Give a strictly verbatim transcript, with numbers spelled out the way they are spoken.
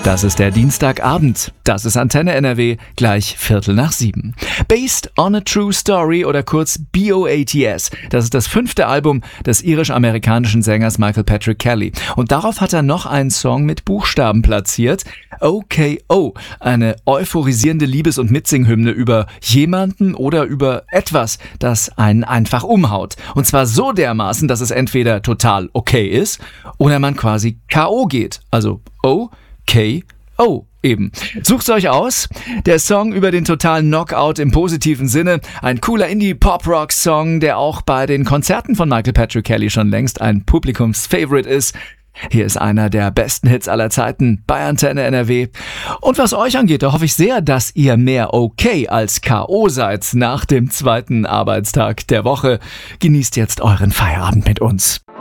Das ist der Dienstagabend. Das ist Antenne N R W, gleich Viertel nach sieben. Based on a True Story oder kurz B O A T S. Das ist das fünfte Album des irisch-amerikanischen Sängers Michael Patrick Kelly. Und darauf hat er noch einen Song mit Buchstaben platziert. O K O. Eine euphorisierende Liebes- und Mitsinghymne über jemanden oder über etwas, das einen einfach umhaut. Und zwar so dermaßen, dass es entweder total okay ist oder man quasi K O geht. Also O K O eben. Sucht's euch aus. Der Song über den totalen Knockout im positiven Sinne. Ein cooler Indie-Pop-Rock-Song, der auch bei den Konzerten von Michael Patrick Kelly schon längst ein Publikumsfavorite ist. Hier ist einer der besten Hits aller Zeiten bei Antenne N R W. Und was euch angeht, da hoffe ich sehr, dass ihr mehr okay als K O seid nach dem zweiten Arbeitstag der Woche. Genießt jetzt euren Feierabend mit uns.